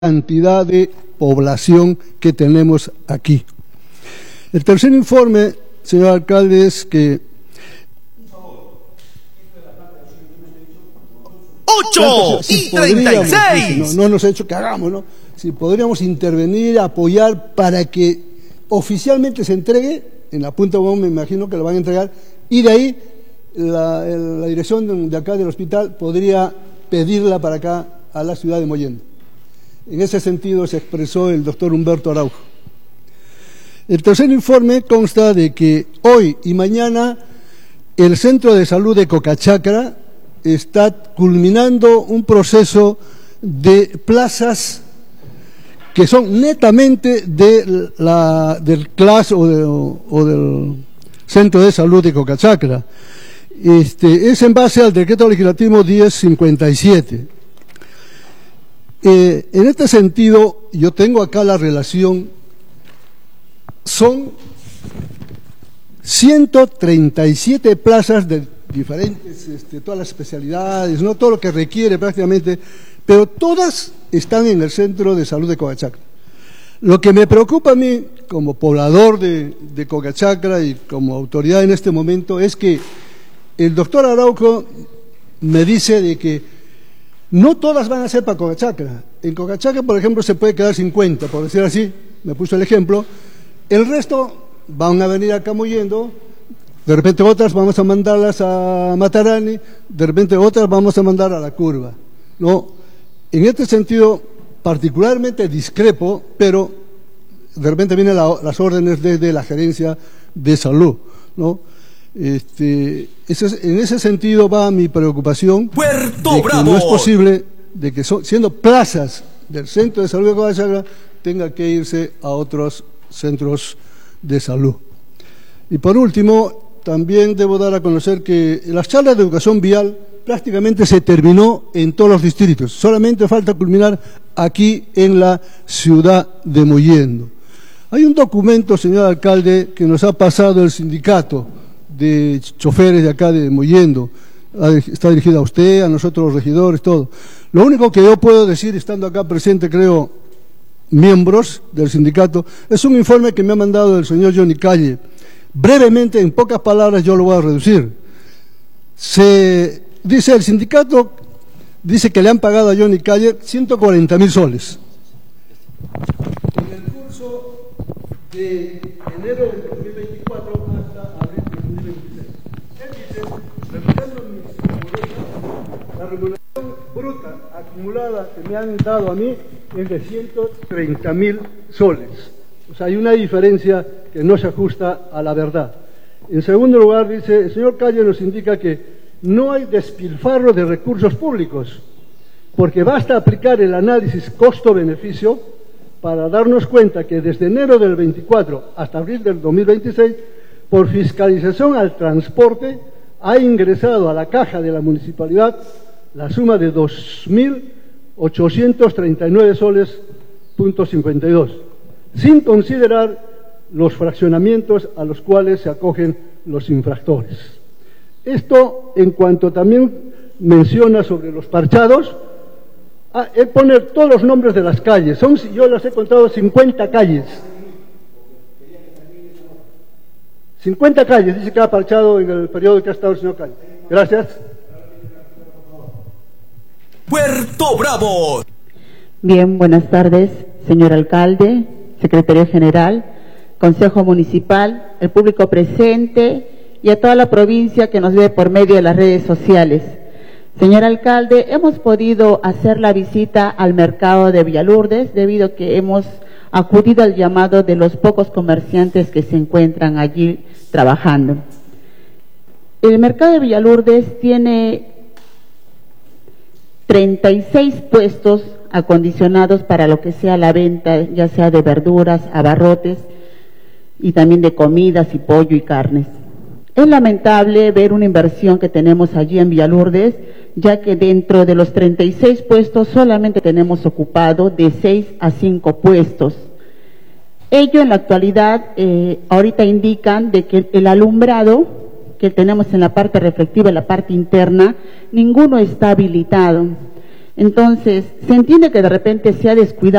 cantidad de población que tenemos aquí. El tercer informe, señor alcalde, es que 8:36. No nos ha hecho que hagamos, ¿no? Si podríamos intervenir, apoyar para que oficialmente se entregue, en la punta me imagino que lo van a entregar, y de ahí la dirección de acá del hospital podría pedirla para acá a la ciudad de Mollendo. En ese sentido se expresó el doctor Humberto Araujo. El tercer informe consta de que hoy y mañana el Centro de Salud de Cocachacra está culminando un proceso de plazas que son netamente del CLAS o del Centro de Salud de Cocachacra. Es en base al decreto legislativo 1057. En este sentido, yo tengo acá la relación, son 137 plazas de diferentes, todas las especialidades, no todo lo que requiere prácticamente, pero todas están en el Centro de Salud de Cocachacra. Lo que me preocupa a mí, como poblador de Cocachacra y como autoridad en este momento, es que el doctor Araujo me dice de que no todas van a ser para Cocachacra. En Cocachacra, por ejemplo, se puede quedar 50, por decir así, me puso el ejemplo. El resto van a venir acá Mollendo, de repente otras vamos a mandarlas a Matarani, de repente otras vamos a mandar a La Curva, ¿no? En este sentido, particularmente discrepo, pero de repente vienen las órdenes desde la gerencia de salud, ¿no? En ese sentido va mi preocupación. Puerto de que Bravo. no es posible de que siendo plazas del Centro de Salud de Cocachacra tenga que irse a otros centros de salud. Y por último, también debo dar a conocer que las charlas de educación vial prácticamente se terminó en todos los distritos, solamente falta culminar aquí en la ciudad de Mollendo. Hay un documento, señor alcalde, que nos ha pasado el sindicato de choferes de acá de Mollendo, está dirigido a usted, a nosotros los regidores, todo. Lo único que yo puedo decir, estando acá presente, creo, miembros del sindicato, es un informe que me ha mandado el señor Johnny Calle. Brevemente, en pocas palabras, yo lo voy a reducir. Dice el sindicato, dice que le han pagado a Johnny Calle 140.000 soles. En el curso de enero del 2024 hasta abril del 2026. Él dice, revisando la remuneración bruta acumulada que me han dado a mí es de 130.000 soles. O sea, hay una diferencia que no se ajusta a la verdad. En segundo lugar, dice, el señor Calle nos indica que no hay despilfarro de recursos públicos, porque basta aplicar el análisis costo-beneficio para darnos cuenta que desde enero del 24 hasta abril del 2026, por fiscalización al transporte, ha ingresado a la caja de la municipalidad la suma de 2.839 soles .52, sin considerar los fraccionamientos a los cuales se acogen los infractores. Esto, en cuanto también menciona sobre los parchados, él pone todos los nombres de las calles. Yo las he contado 50 calles. 50 calles, dice que ha parchado en el periodo que ha estado el señor Calle. Gracias. Puerto Bravo. Bien, buenas tardes, señor alcalde, secretario general, consejo municipal, el público presente y a toda la provincia que nos ve por medio de las redes sociales. Señor alcalde, hemos podido hacer la visita al mercado de Villalurdes debido a que hemos acudido al llamado de los pocos comerciantes que se encuentran allí trabajando. El mercado de Villalurdes tiene 36 puestos acondicionados para lo que sea la venta, ya sea de verduras, abarrotes y también de comidas y pollo y carnes. Es lamentable ver una inversión que tenemos allí en Villalurdes, ya que dentro de los 36 puestos solamente tenemos ocupado de 6 a 5 puestos. Ello en la actualidad, ahorita indican de que el alumbrado que tenemos en la parte reflectiva, en la parte interna, ninguno está habilitado. Entonces, se entiende que de repente se ha descuidado